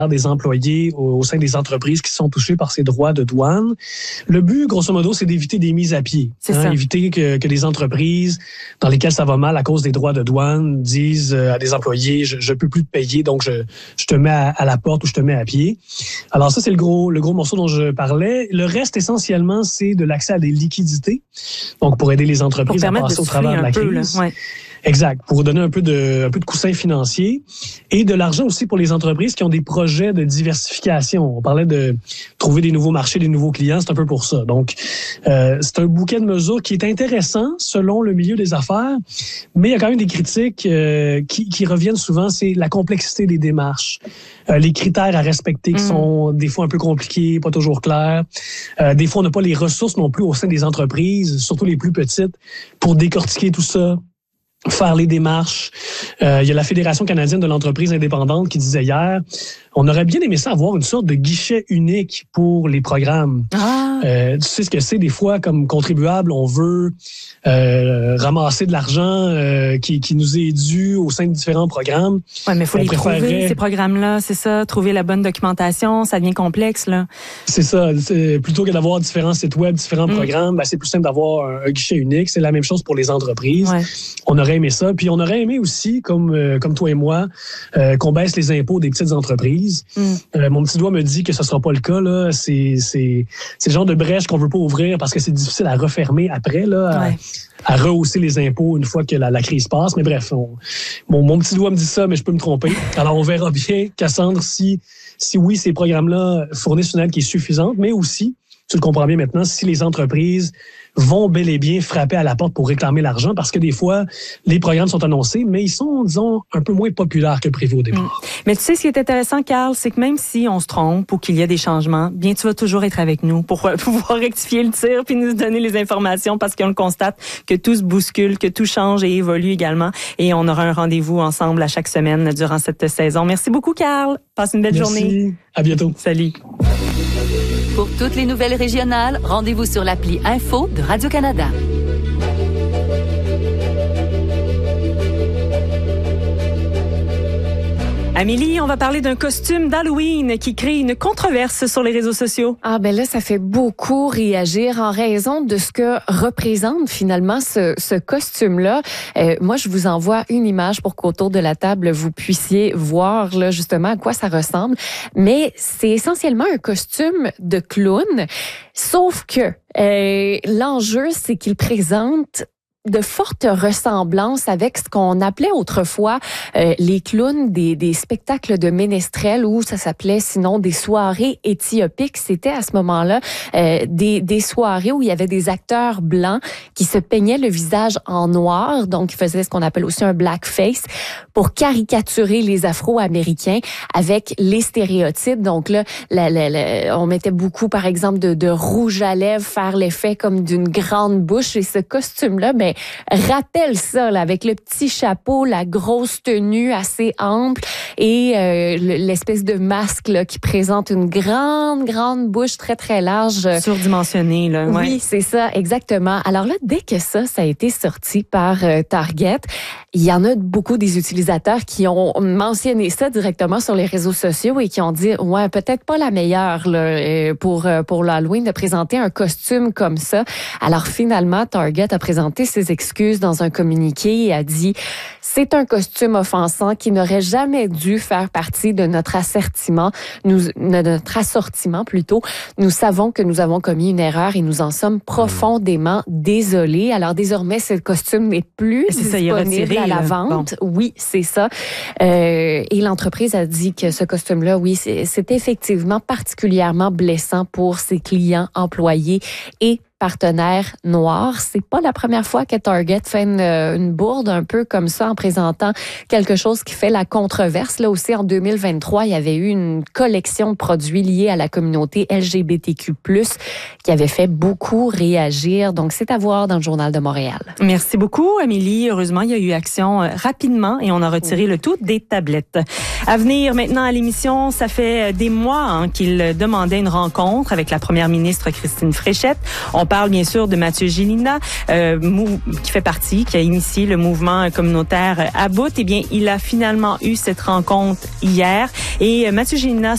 des employés au sein des entreprises qui sont touchées par ces droits de douane. Le but, grosso modo, c'est d'éviter des mises à pied. Éviter que des entreprises dans lesquelles ça va mal à cause des droits de douane disent à des employés, je peux plus te payer, donc je te mets à la porte ou je te mets à pied. Alors ça, c'est le gros morceau dont je parlais. Le reste, essentiellement, c'est de l'accès à des liquidités. Donc, pour aider les entreprises à passer au travers de la crise. Ouais. Exact, pour donner un peu de coussin financier et de l'argent aussi pour les entreprises qui ont des projets de diversification. On parlait de trouver des nouveaux marchés, des nouveaux clients, c'est un peu pour ça. Donc, c'est un bouquet de mesures qui est intéressant selon le milieu des affaires, mais il y a quand même des critiques qui reviennent souvent, c'est la complexité des démarches, les critères à respecter qui sont des fois un peu compliqués, pas toujours clairs. Des fois, on n'a pas les ressources non plus au sein des entreprises, surtout les plus petites, pour décortiquer tout ça, faire les démarches. Il y a la Fédération canadienne de l'entreprise indépendante qui disait hier, on aurait bien aimé ça avoir une sorte de guichet unique pour les programmes. Tu sais ce que c'est, des fois, comme contribuable, on veut ramasser de l'argent qui nous est dû au sein de différents programmes. Oui, mais il faut les trouver, ces programmes-là, c'est ça, trouver la bonne documentation, ça devient complexe, là. C'est ça. Plutôt que d'avoir différents sites web, différents programmes, c'est plus simple d'avoir un guichet unique. C'est la même chose pour les entreprises. Ouais. On aurait aimé ça. Puis on aurait aimé aussi, comme toi et moi, qu'on baisse les impôts des petites entreprises. Mon petit doigt me dit que ce sera pas le cas, là. C'est le genre de brèche qu'on veut pas ouvrir parce que c'est difficile à refermer après, là, à rehausser les impôts une fois que la crise passe. Mais bref, mon petit doigt me dit ça, mais je peux me tromper. Alors, on verra bien, Cassandre, si oui, ces programmes-là fournissent une aide qui est suffisante, mais aussi, tu le comprends bien maintenant, si les entreprises vont bel et bien frapper à la porte pour réclamer l'argent, parce que des fois, les programmes sont annoncés, mais ils sont, disons, un peu moins populaires que prévu au départ. Mais tu sais, ce qui est intéressant, Carl, c'est que même si on se trompe ou qu'il y a des changements, bien, tu vas toujours être avec nous pour pouvoir rectifier le tir puis nous donner les informations, parce qu'on le constate que tout se bouscule, que tout change et évolue également. Et on aura un rendez-vous ensemble à chaque semaine durant cette saison. Merci beaucoup, Carl. Passe une belle journée. À bientôt. Salut. Pour toutes les nouvelles régionales, rendez-vous sur l'appli Info de Radio-Canada. Amélie, on va parler d'un costume d'Halloween qui crée une controverse sur les réseaux sociaux. Là, ça fait beaucoup réagir en raison de ce que représente finalement ce costume-là. Moi, je vous envoie une image pour qu'autour de la table, vous puissiez voir là justement à quoi ça ressemble. Mais c'est essentiellement un costume de clown, sauf que l'enjeu, c'est qu'il présente de fortes ressemblances avec ce qu'on appelait autrefois les clowns des spectacles de ménestrels, ou ça s'appelait sinon des soirées éthiopiques. C'était à ce moment-là des soirées où il y avait des acteurs blancs qui se peignaient le visage en noir, donc ils faisaient ce qu'on appelle aussi un blackface pour caricaturer les Afro-Américains avec les stéréotypes. Donc là, on mettait beaucoup, par exemple, de rouge à lèvres, faire l'effet comme d'une grande bouche, et ce costume-là, rappelle ça, là, avec le petit chapeau, la grosse tenue assez ample et l'espèce de masque là, qui présente une grande bouche très, très large. Surdimensionnée, là. Ouais. Oui, c'est ça, exactement. Alors là, dès que ça a été sorti par Target, il y en a beaucoup des utilisateurs qui ont mentionné ça directement sur les réseaux sociaux et qui ont dit, ouais, peut-être pas la meilleure là, pour l'Halloween de présenter un costume comme ça. Alors finalement, Target a présenté ses excuses dans un communiqué et a dit « C'est un costume offensant qui n'aurait jamais dû faire partie de notre assortiment. Notre assortiment plutôt. Nous savons que nous avons commis une erreur et nous en sommes profondément désolés. » Alors désormais, ce costume n'est plus disponible à la vente. Bon. Oui, c'est ça. Et l'entreprise a dit que ce costume-là, oui, c'est effectivement particulièrement blessant pour ses clients, employés et partenaire noir. C'est pas la première fois que Target fait une bourde un peu comme ça en présentant quelque chose qui fait la controverse. Là aussi, en 2023, il y avait eu une collection de produits liés à la communauté LGBTQ+, qui avait fait beaucoup réagir. Donc, c'est à voir dans le Journal de Montréal. Merci beaucoup, Amélie. Heureusement, il y a eu action rapidement et on a retiré le tout des tablettes. À venir maintenant à l'émission, ça fait des mois qu'il demandait une rencontre avec la première ministre Christine Fréchette. On parle bien sûr de Mathieu Gélinas, qui a initié le mouvement communautaire à bout. Eh bien, il a finalement eu cette rencontre hier et Mathieu Gélinas